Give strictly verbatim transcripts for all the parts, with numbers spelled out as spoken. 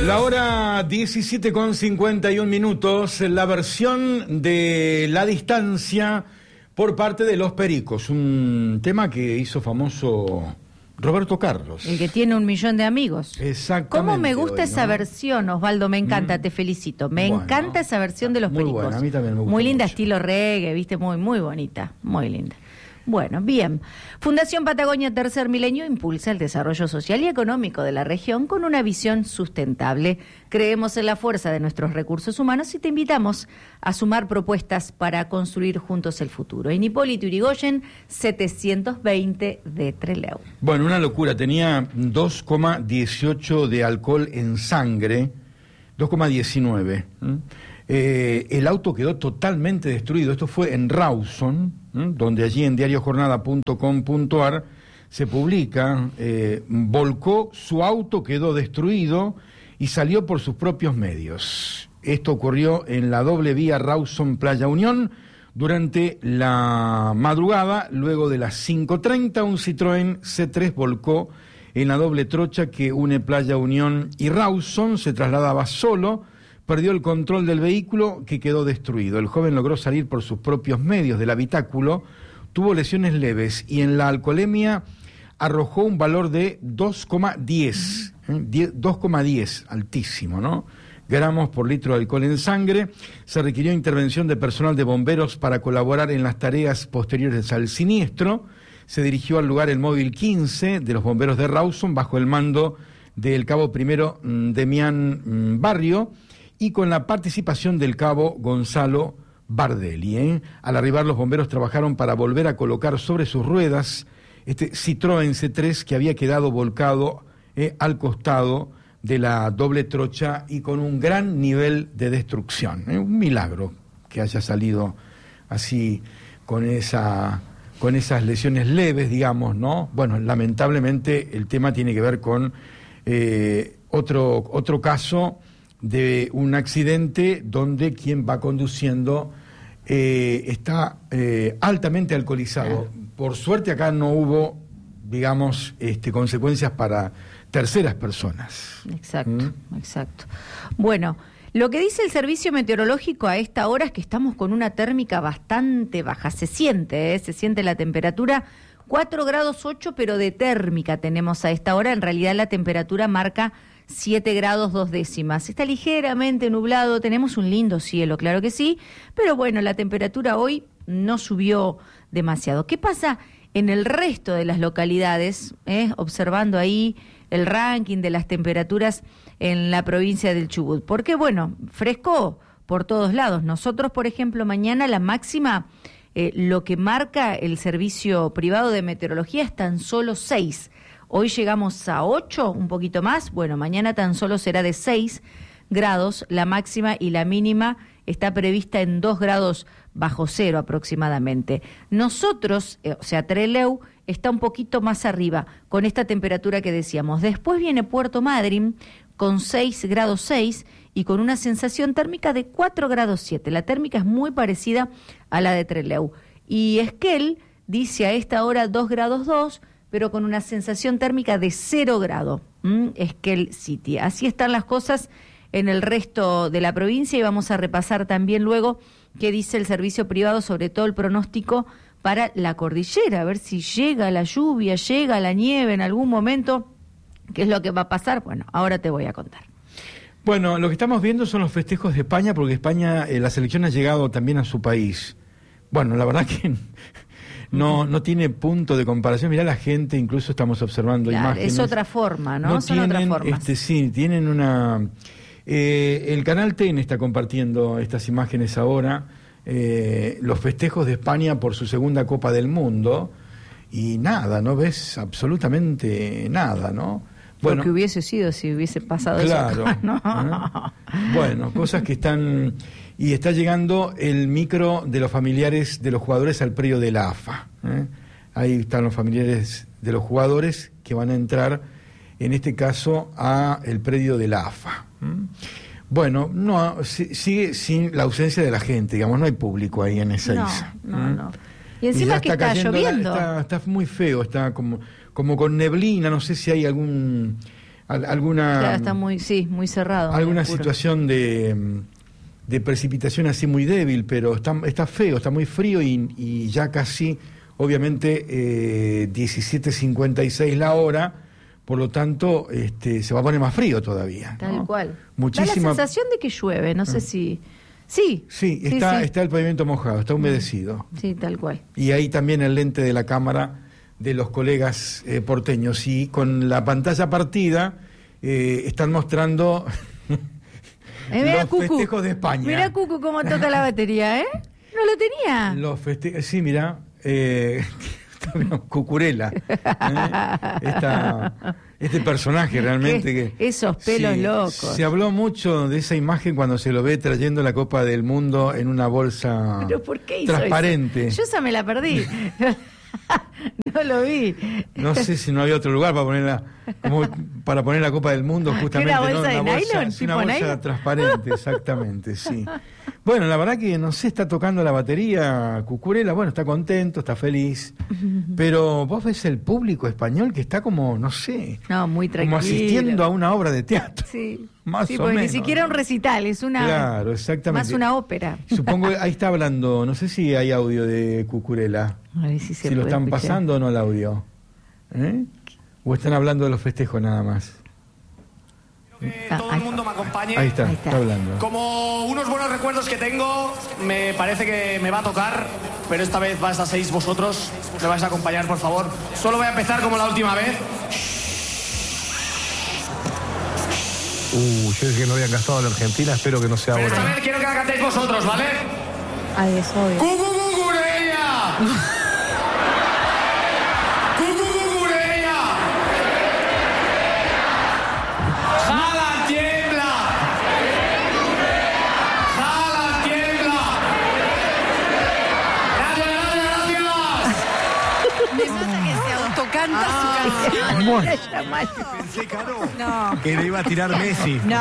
La hora diecisiete con cincuenta y un minutos, la versión de La Distancia por parte de Los Pericos, un tema que hizo famoso Roberto Carlos. El que tiene un millón de amigos. Exactamente. ¿Cómo me gusta hoy, ¿no? esa versión, Osvaldo? Me encanta, mm. te felicito. Me bueno, encanta esa versión de Los muy Pericos. Buena, a mí también me gusta muy linda, mucho. Estilo reggae, viste, muy, muy bonita, muy linda. Bueno, bien. Fundación Patagonia Tercer Milenio impulsa el desarrollo social y económico de la región con una visión sustentable. Creemos en la fuerza de nuestros recursos humanos y te invitamos a sumar propuestas para construir juntos el futuro. En Hipólito Yrigoyen, setecientos veinte de Trelew. Bueno, una locura. Tenía dos coma dieciocho de alcohol en sangre, dos coma diecinueve. ¿Mm? Eh, el auto quedó totalmente destruido. Esto fue en Rawson, ¿eh? Donde allí en diario jornada punto com punto ar se publica, eh, volcó su auto, quedó destruido y salió por sus propios medios. Esto ocurrió en la doble vía Rawson Playa Unión durante la madrugada. Luego de las cinco treinta, un Citroën C tres volcó en la doble trocha que une Playa Unión y Rawson. Se trasladaba solo, perdió el control del vehículo que quedó destruido. El joven logró salir por sus propios medios del habitáculo, tuvo lesiones leves y en la alcoholemia arrojó un valor de dos coma diez, ¿eh? dos coma diez, altísimo, ¿no? Gramos por litro de alcohol en sangre. Se requirió intervención de personal de bomberos para colaborar en las tareas posteriores al siniestro. Se dirigió al lugar el móvil quince de los bomberos de Rawson bajo el mando del cabo primero Demián Barrio, y con la participación del cabo Gonzalo Bardelli. ¿eh? Al arribar, los bomberos trabajaron para volver a colocar sobre sus ruedas este Citroën C tres que había quedado volcado eh, al costado de la doble trocha y con un gran nivel de destrucción. ¿eh? Un milagro que haya salido así con esa, con esas lesiones leves, digamos, ¿no? Bueno, lamentablemente el tema tiene que ver con eh, otro, otro caso de un accidente donde quien va conduciendo eh, está eh, altamente alcoholizado. Por suerte acá no hubo, digamos, este, consecuencias para terceras personas. Exacto, ¿Mm? exacto. Bueno, lo que dice el servicio meteorológico a esta hora es que estamos con una térmica bastante baja. Se siente, ¿eh? Se siente la temperatura cuatro grados ocho, pero de térmica tenemos a esta hora. En realidad la temperatura marca siete grados dos décimas. Está ligeramente nublado, tenemos un lindo cielo, claro que sí, pero bueno, la temperatura hoy no subió demasiado. ¿Qué pasa en el resto de las localidades? Eh? Observando ahí el ranking de las temperaturas en la provincia del Chubut. Porque bueno, fresco por todos lados. Nosotros, por ejemplo, mañana la máxima, eh, lo que marca el servicio privado de meteorología es tan solo seis. Hoy llegamos a ocho, un poquito más. Bueno, mañana tan solo será de seis grados la máxima y la mínima está prevista en dos grados bajo cero aproximadamente. Nosotros, eh, o sea, Trelew está un poquito más arriba con esta temperatura que decíamos. Después viene Puerto Madryn con seis grados seis y con una sensación térmica de cuatro grados siete. La térmica es muy parecida a la de Trelew. Y Esquel dice a esta hora dos grados dos, pero con una sensación térmica de cero grado. ¿Mm? Esquel City. Así están las cosas en el resto de la provincia y vamos a repasar también luego qué dice el servicio privado, sobre todo el pronóstico para la cordillera, a ver si llega la lluvia, llega la nieve en algún momento. ¿Qué es lo que va a pasar? Bueno, ahora te voy a contar. Bueno, lo que estamos viendo son los festejos de España, porque España, eh, la selección ha llegado también a su país. Bueno, la verdad que no, no tiene punto de comparación. Mirá la gente, incluso estamos observando claro, imágenes. Es otra forma, ¿no? no Son tienen, otras formas. Este, sí, tienen una... Eh, el canal T E N está compartiendo estas imágenes ahora, eh, los festejos de España por su segunda Copa del Mundo, y nada, no ves absolutamente nada, ¿no? Bueno, lo que hubiese sido si hubiese pasado claro, eso acá, ¿no? ¿eh? Bueno, cosas que están... Y está llegando el micro de los familiares de los jugadores al predio de la A F A. ¿eh? Ahí están los familiares de los jugadores que van a entrar, en este caso, a el predio de la A F A. ¿eh? Bueno, no sigue sin la ausencia de la gente, digamos, no hay público ahí en esa no, isla. No, ¿eh? no. Y encima y que está, está lloviendo. La, está, está muy feo, está como, como con neblina, no sé si hay algún... al, alguna... Claro, está muy, sí, muy cerrado. Alguna muy situación de, de precipitación así muy débil, pero está, está feo, está muy frío y, y ya casi, obviamente, eh, diecisiete cincuenta y seis la hora, por lo tanto, este, se va a poner más frío todavía. Tal ¿no? cual. Muchísima... Da la sensación de que llueve, no sé si... Sí. Sí, está, sí. está el pavimento mojado, está humedecido. Sí, tal cual. Y ahí también el lente de la cámara de los colegas eh, porteños. Y con la pantalla partida eh, están mostrando eh, los Cucu, festejos de España. Mira Cucu cómo toca la batería, ¿eh? No lo tenía. Los festejos, sí, mira, eh, Cucurella. ¿eh? Esta, este personaje realmente que... Esos pelos sí, locos. Se habló mucho de esa imagen cuando se lo ve trayendo la Copa del Mundo en una bolsa ¿Pero por qué hizo transparente. Eso? Yo esa me la perdí. No lo vi. No sé si no había otro lugar para ponerla, como para poner la Copa del Mundo justamente. ¿Una bolsa ¿no? de una bolsa, nylon? Una ¿Tipo bolsa nylon? transparente, exactamente, sí. Bueno, la verdad que no sé, está tocando la batería Cucurella, bueno, está contento, está feliz, pero vos ves el público español que está como, no sé, no, muy tranquilo, como asistiendo a una obra de teatro. Sí, más sí, o porque menos, ni siquiera ¿no? un recital, es una... Claro, exactamente. Más una ópera. Supongo que ahí está hablando, no sé si hay audio de Cucurella. A ver si se si lo puede están escuchar. pasando o no el audio. ¿Eh? ¿O están hablando de los festejos nada más? Que Ah, todo ahí el mundo me acompañe. Ahí está, Ahí está. está hablando. Como unos buenos recuerdos que tengo, me parece que me va a tocar, pero esta vez vais a seis vosotros. Me vais a acompañar, por favor. Solo voy a empezar como la última vez. Uh, yo dije que no habían gastado en Argentina, espero que no sea Pero esta ahora. vez quiero que la cantéis vosotros, ¿vale? Ay, es obvio. ¡Cucucucureya! ¡Cucucucureya! ¡Jala, tiembla! ¡Jala, tiembla! ¡Gracias, gracias, gracias! Me mata que se autocanta Ah. su canción. Bueno, Pensé, Caro, No. que le iba a tirar Messi. No,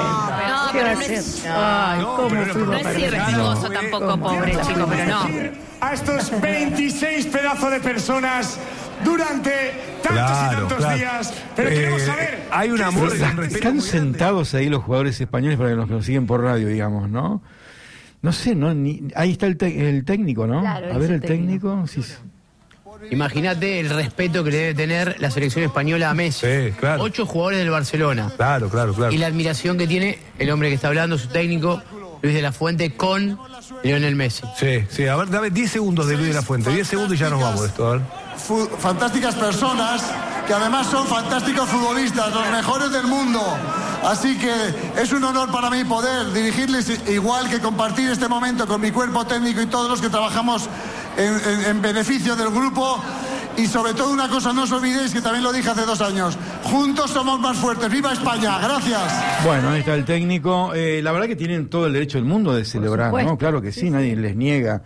no, ¿Qué va pero a no hacer? es, Ay, No, cómo pero- fuimos no a es perder. irrespetuoso No. tampoco, pobre chico, pero no. A estos veintiséis pedazos de personas durante tantos Claro, y tantos claro. días. Pero Eh, queremos saber. hay un ¿qué amor es y un esto? respeto están muy grande. sentados ahí los jugadores españoles para los que nos siguen por radio, digamos, ¿no? No sé, ¿no? Ni, ahí está el, te- el técnico, ¿no? Claro, a él ver es el el técnico. Sí, sí. Imagínate el respeto que le debe tener la selección española a Messi. Sí, claro. Ocho jugadores del Barcelona. Claro, claro, claro. Y la admiración que tiene el hombre que está hablando, su técnico, Luis de la Fuente, con Lionel Messi. Sí, sí, a ver, dame diez segundos de Luis de la Fuente. diez segundos y ya nos vamos de esto, a ver. Fu- fantásticas personas que además son fantásticos futbolistas, los mejores del mundo. Así que es un honor para mí poder dirigirles igual que compartir este momento con mi cuerpo técnico y todos los que trabajamos en, en- en beneficio del grupo. Y sobre todo una cosa, no os olvidéis que también lo dije hace dos años, juntos somos más fuertes. ¡Viva España! Gracias. Bueno, ahí está el técnico. Eh, la verdad que tienen todo el derecho del mundo de celebrar, supuesto. ¿no? Claro que sí, Sí, nadie les niega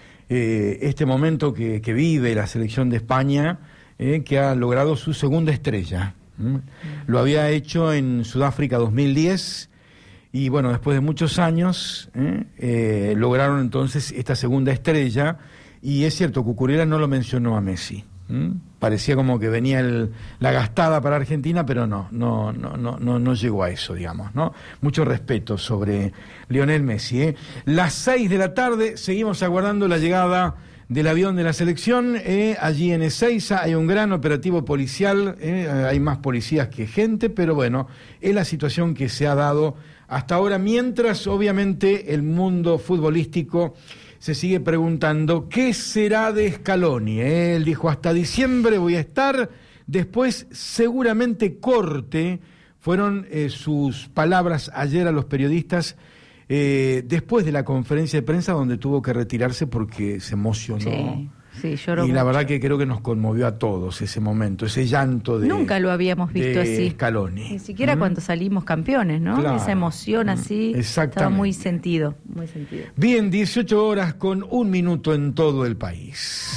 eh, este momento que, que vive la selección de España, eh, que ha logrado su segunda estrella. ¿m? Lo había hecho en Sudáfrica dos mil diez y bueno, después de muchos años ¿eh? Eh, lograron entonces esta segunda estrella y es cierto, Cucurella no lo mencionó a Messi. ¿m? Parecía como que venía el, la gastada para Argentina, pero no, no, no, no, no, no llegó a eso, digamos, ¿no? Mucho respeto sobre Lionel Messi. ¿eh? Las seis de la tarde, seguimos aguardando la llegada del avión de la selección. ¿eh? Allí en Ezeiza hay un gran operativo policial, ¿eh? hay más policías que gente, pero bueno, es la situación que se ha dado hasta ahora, mientras obviamente el mundo futbolístico se sigue preguntando qué será de Scaloni. ¿eh? Él dijo hasta diciembre voy a estar, después seguramente corte, fueron eh, sus palabras ayer a los periodistas eh, después de la conferencia de prensa donde tuvo que retirarse porque se emocionó. Sí, sí, lloró Y la mucho. verdad que creo que nos conmovió a todos ese momento, ese llanto de Nunca lo habíamos visto de así. Scaloni. Ni siquiera ¿Mm? cuando salimos campeones, ¿no? Claro. Esa emoción así. Mm, Estaba exactamente. muy sentido, muy sentido. Bien, dieciocho horas con un minuto en todo el país.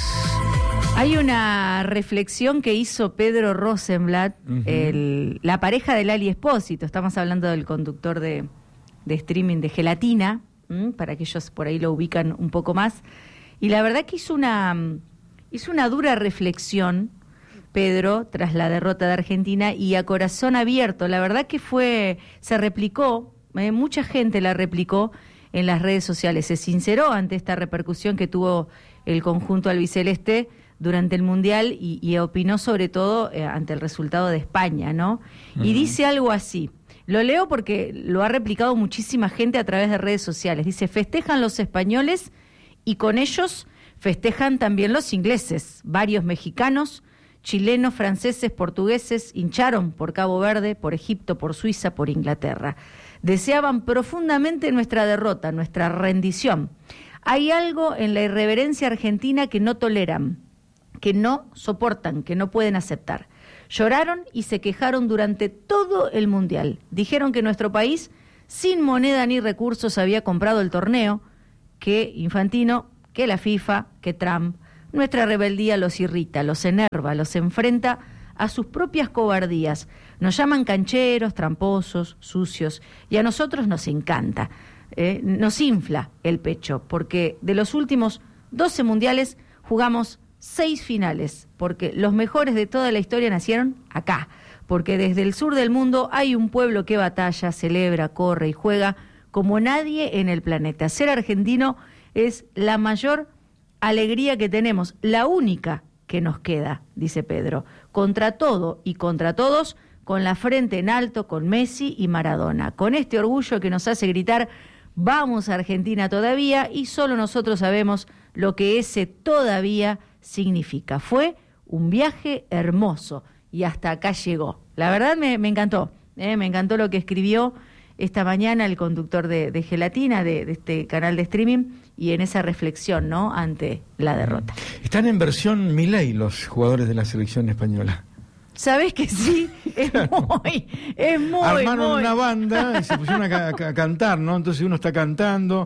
Hay una reflexión que hizo Pedro Rosenblatt, Ujú. el- la pareja del Ali Espósito. Estamos hablando del conductor de, de streaming de Gelatina, ¿m? Para que ellos por ahí lo ubican un poco más. Y la verdad que hizo una, hizo una dura reflexión Pedro, tras la derrota de Argentina, y a corazón abierto. La verdad que fue, se replicó, eh, mucha gente la replicó en las redes sociales, se sinceró ante esta repercusión que tuvo el conjunto albiceleste durante el Mundial y, y opinó sobre todo eh, ante el resultado de España, ¿no? Uh-huh. Y dice algo así, lo leo porque lo ha replicado muchísima gente a través de redes sociales, dice, festejan los españoles y con ellos festejan también los ingleses, varios mexicanos, chilenos, franceses, portugueses, hincharon por Cabo Verde, por Egipto, por Suiza, por Inglaterra. Deseaban profundamente nuestra derrota, nuestra rendición. Hay algo en la irreverencia argentina que no toleran, que no soportan, que no pueden aceptar. Lloraron y se quejaron durante todo el Mundial. Dijeron que nuestro país, sin moneda ni recursos, había comprado el torneo, que Infantino, que la FIFA, que Trump. Nuestra rebeldía los irrita, los enerva, los enfrenta a sus propias cobardías. Nos llaman cancheros, tramposos, sucios, y a nosotros nos encanta. Eh, nos infla el pecho, porque de los últimos doce mundiales jugamos seis finales, porque los mejores de toda la historia nacieron acá, porque desde el sur del mundo hay un pueblo que batalla, celebra, corre y juega como nadie en el planeta. Ser argentino es la mayor alegría que tenemos, la única que nos queda, dice Pedro, contra todo y contra todos, con la frente en alto, con Messi y Maradona, con este orgullo que nos hace gritar, vamos a Argentina todavía, y solo nosotros sabemos lo que ese todavía significa. Fue un viaje hermoso y hasta acá llegó. La verdad me, me encantó, ¿eh? Me encantó lo que escribió esta mañana el conductor de, de Gelatina, de, de este canal de streaming, y en esa reflexión, ¿no?, ante la derrota. Están en versión Milei los jugadores de la selección española. ¿Sabés que sí? Es muy, es muy, Armaron muy. una banda y se pusieron a, ca- a cantar, ¿no? Entonces uno está cantando,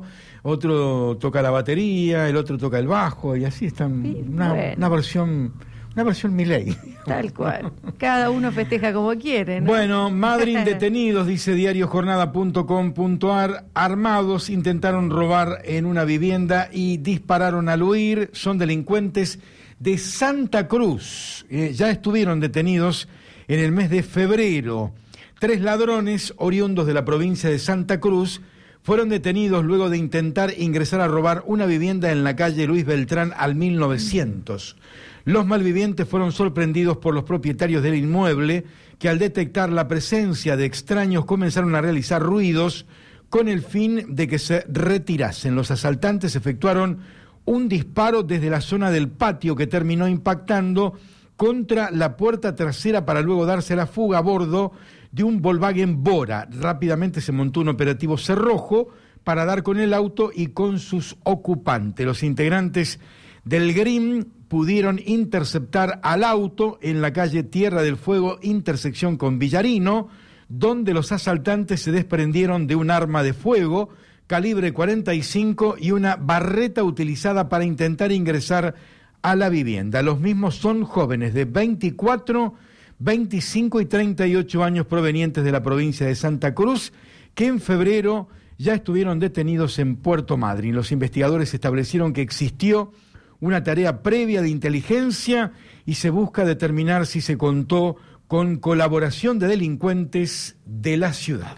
otro toca la batería, el otro toca el bajo, y así están, Sí, una, bueno. una versión, una versión Milei. Tal cual. Cada uno festeja como quiere, ¿no? Bueno, Madrid detenidos, dice diario jornada punto com punto ar, armados intentaron robar en una vivienda y dispararon al huir, son delincuentes de Santa Cruz, eh, ya estuvieron detenidos en el mes de febrero. Tres ladrones oriundos de la provincia de Santa Cruz fueron detenidos luego de intentar ingresar a robar una vivienda en la calle Luis Beltrán al mil novecientos. Los malvivientes fueron sorprendidos por los propietarios del inmueble, que al detectar la presencia de extraños comenzaron a realizar ruidos con el fin de que se retirasen. Los asaltantes efectuaron un disparo desde la zona del patio que terminó impactando contra la puerta trasera para luego darse la fuga a bordo de un Volkswagen Bora. Rápidamente se montó un operativo cerrojo para dar con el auto y con sus ocupantes. Los integrantes del Green pudieron interceptar al auto en la calle Tierra del Fuego, intersección con Villarino, donde los asaltantes se desprendieron de un arma de fuego calibre cuarenta y cinco y una barreta utilizada para intentar ingresar a la vivienda. Los mismos son jóvenes de veinticuatro, veinticinco y treinta y ocho años provenientes de la provincia de Santa Cruz, que en febrero ya estuvieron detenidos en Puerto Madryn. Los investigadores establecieron que existió una tarea previa de inteligencia y se busca determinar si se contó con colaboración de delincuentes de la ciudad.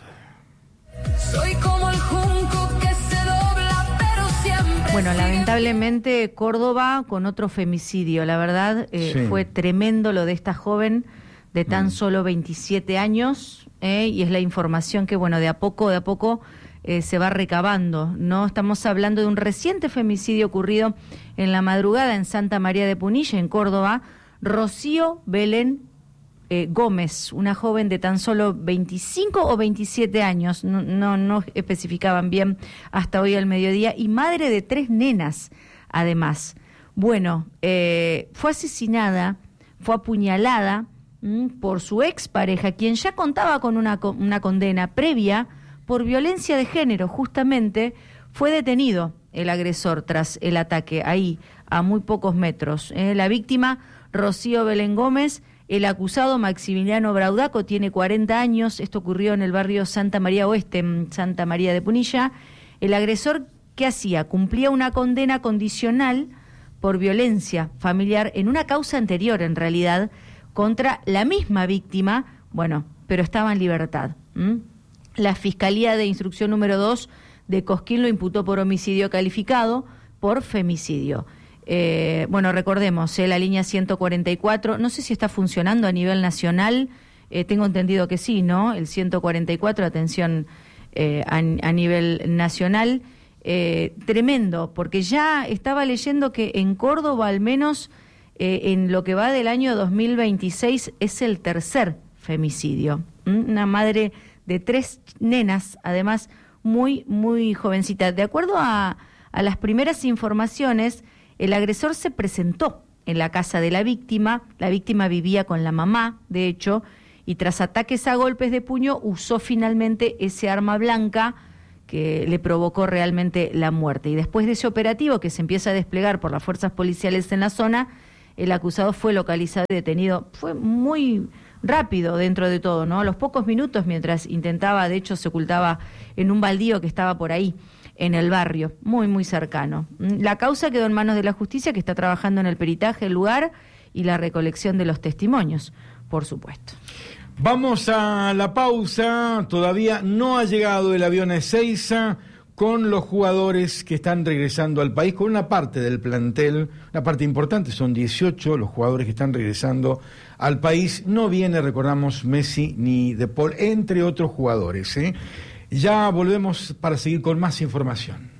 Soy como el junco que se dobla, pero siempre. Bueno, lamentablemente Córdoba con otro femicidio. La verdad, eh, Sí. fue tremendo lo de esta joven de tan Mm. solo veintisiete años, eh, y es la información que, bueno, de a poco, de a poco eh, se va recabando, ¿no? Estamos hablando de un reciente femicidio ocurrido en la madrugada en Santa María de Punilla, en Córdoba. Rocío Belén Eh, Gómez, una joven de tan solo veinticinco o veintisiete años, no, no, no especificaban bien hasta hoy al mediodía, y madre de tres nenas, además. Bueno, eh, fue asesinada, fue apuñalada mm, por su expareja, quien ya contaba con una, una condena previa por violencia de género. Justamente fue detenido el agresor tras el ataque, ahí, a muy pocos metros. Eh, la víctima, Rocío Belén Gómez. El acusado, Maximiliano Braudaco, tiene cuarenta años. Esto ocurrió en el barrio Santa María Oeste, en Santa María de Punilla. El agresor, ¿qué hacía? Cumplía una condena condicional por violencia familiar en una causa anterior, en realidad, contra la misma víctima, bueno, pero estaba en libertad. ¿Mm? La Fiscalía de Instrucción número dos de Cosquín lo imputó por homicidio calificado por femicidio. Eh, bueno, recordemos, eh, la línea ciento cuarenta y cuatro, no sé si está funcionando a nivel nacional, eh, tengo entendido que sí, ¿no? El ciento cuarenta y cuatro, atención eh, a, a nivel nacional, eh, tremendo, porque ya estaba leyendo que en Córdoba al menos eh, en lo que va del año dos mil veintiséis es el tercer femicidio. ¿Mm? Una madre de tres nenas, además muy, muy jovencita. De acuerdo a, a las primeras informaciones, el agresor se presentó en la casa de la víctima, la víctima vivía con la mamá, de hecho, y tras ataques a golpes de puño usó finalmente ese arma blanca que le provocó realmente la muerte. Y después de ese operativo que se empieza a desplegar por las fuerzas policiales en la zona, el acusado fue localizado y detenido. Fue muy rápido dentro de todo, ¿no? A los pocos minutos, mientras intentaba, de hecho se ocultaba en un baldío que estaba por ahí, en el barrio, muy, muy cercano. La causa quedó en manos de la justicia, que está trabajando en el peritaje del lugar y la recolección de los testimonios, por supuesto. Vamos a la pausa, todavía no ha llegado el avión Ezeiza con los jugadores que están regresando al país, con una parte del plantel, una parte importante, son dieciocho los jugadores que están regresando al país. No viene, recordamos, Messi ni De Paul, entre otros jugadores, ¿eh? Ya volvemos para seguir con más información.